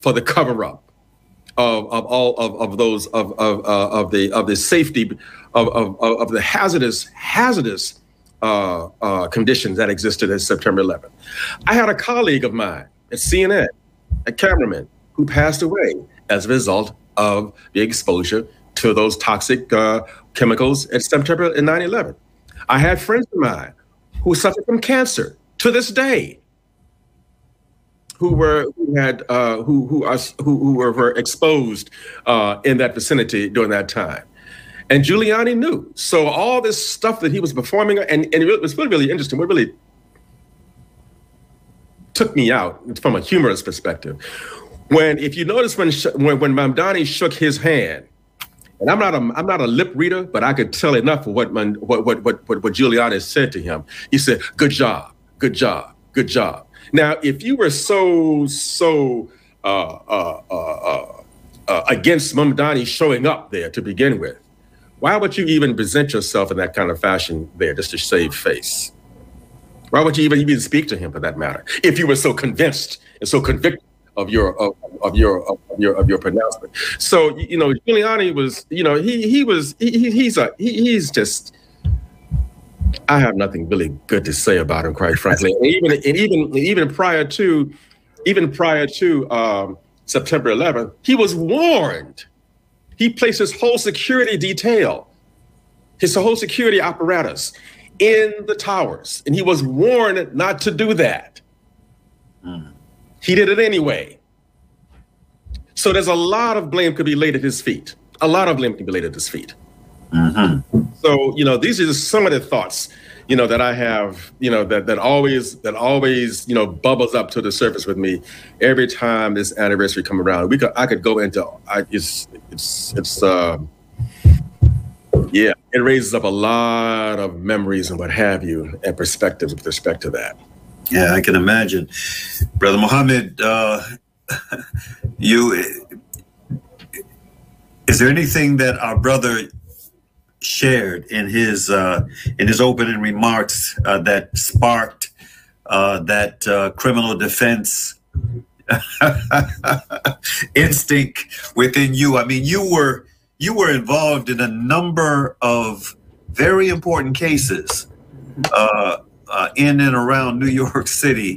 for the cover up of all of those of the safety of the hazardous conditions that existed at September 11th. I had a colleague of mine at CNN, a cameraman, who passed away as a result of the exposure to those toxic chemicals at September in 9/11. I had friends of mine who suffered from cancer to this day, who were exposed in that vicinity during that time. And Giuliani knew. So all this stuff that he was performing, and it was really, really interesting. What really took me out from a humorous perspective, if you notice when Mamdani shook his hand, and I'm not a lip reader, but I could tell enough of what Giuliani said to him. He said, "Good job, good job, good job." Now, if you were so against Mamdani showing up there to begin with, why would you even present yourself in that kind of fashion there just to save face? Why would you even speak to him for that matter? If you were so convinced and so convicted of your pronouncement. So, Giuliani was, he's just, I have nothing really good to say about him, quite frankly. And even prior to September 11th, he was warned. He placed his whole security detail, his whole security apparatus in the towers, and he was warned not to do that. He did it anyway. So there's a lot of blame could be laid at his feet. A lot of blame can be laid at his feet. So, these are just some of the thoughts, that I have, that always, bubbles up to the surface with me every time this anniversary come around. I could go into, it raises up a lot of memories and what have you and perspectives with respect to that. Yeah, I can imagine. Brother Muhammad, is there anything that our brother shared in his opening remarks that sparked that criminal defense instinct within you? I mean, you were involved in a number of very important cases in and around New York City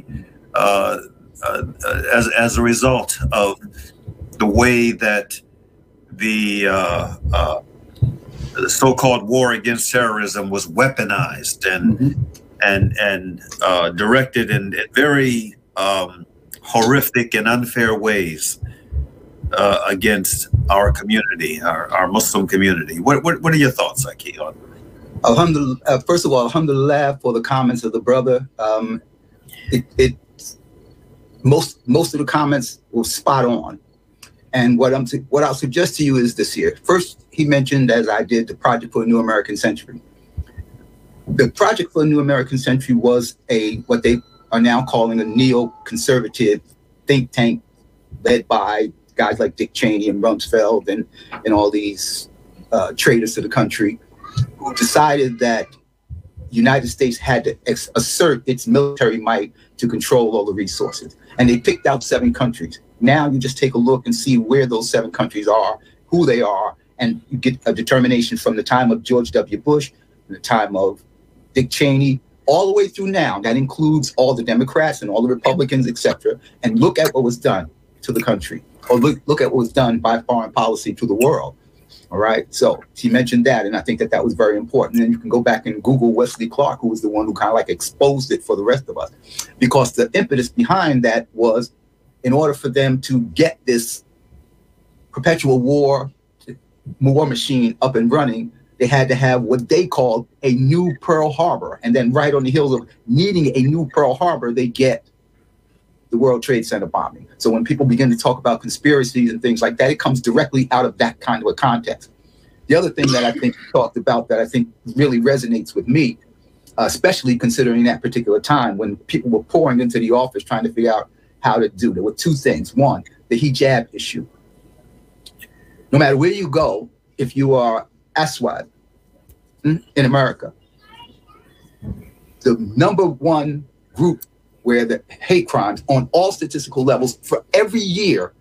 as a result of the way that the so-called war against terrorism was weaponized and directed in very horrific and unfair ways against our community, our Muslim community. What are your thoughts, Aki, on? Alhamdulillah, first of all, alhamdulillah for the comments of the brother. Most of the comments were spot on. And what I'll suggest to you is this here. First, he mentioned, as I did, the Project for a New American Century. The Project for a New American Century was what they are now calling a neoconservative think tank led by guys like Dick Cheney and Rumsfeld and all these traitors to the country, who decided that the United States had to assert its military might to control all the resources. And they picked out 7 countries. Now you just take a look and see where those 7 countries are, who they are, and you get a determination from the time of George W. Bush, the time of Dick Cheney, all the way through now. That includes all the Democrats and all the Republicans, etc. And look at what was done to the country, or look at what was done by foreign policy to the world. All right. So he mentioned that, and I think that was very important. And you can go back and Google Wesley Clark, who was the one who kind of like exposed it for the rest of us, because the impetus behind that was, in order for them to get this perpetual war machine up and running, they had to have what they called a new Pearl Harbor. And then right on the heels of needing a new Pearl Harbor, they get the World Trade Center bombing. So when people begin to talk about conspiracies and things like that, it comes directly out of that kind of a context. The other thing that I think you talked about that I think really resonates with me, especially considering that particular time when people were pouring into the office trying to figure out how to do. There were 2 things. One, the hijab issue. No matter where you go, if you are Aswad in America, the #1 group where the hate crimes on all statistical levels for every year